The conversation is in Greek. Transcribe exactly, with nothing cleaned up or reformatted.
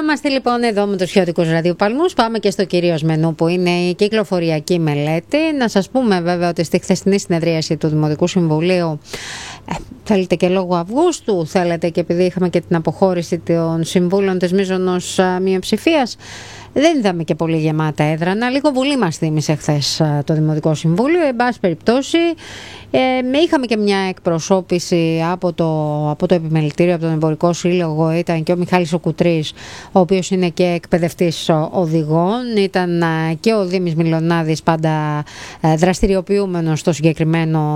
Είμαστε λοιπόν εδώ με τους χιώτικους ραδιοπαλμούς. Πάμε και στο κυρίως μενού που είναι η κυκλοφοριακή μελέτη. Να σας πούμε βέβαια ότι στη χθεσινή συνεδρίαση του Δημοτικού Συμβουλίου, ε, θέλετε και λόγω Αυγούστου, θέλετε και επειδή είχαμε και την αποχώρηση των συμβούλων της μείζωνος μειοψηφίας, δεν είδαμε και πολύ γεμάτα έδρανα. Λίγο βουλή μας θύμισε χθες το Δημοτικό Συμβούλιο. Εν πάση περιπτώσει, ε, είχαμε και μια εκπροσώπηση από το, από το Επιμελητήριο, από τον Εμπορικό Σύλλογο. Ήταν και ο Μιχάλης ο Κουτρής, ο οποίος είναι και εκπαιδευτής οδηγών. Ήταν και ο Δήμης Μιλωνάδης, πάντα δραστηριοποιούμενος στο συγκεκριμένο